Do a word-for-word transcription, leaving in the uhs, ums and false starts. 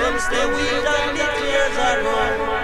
them stay weak and the tears are run.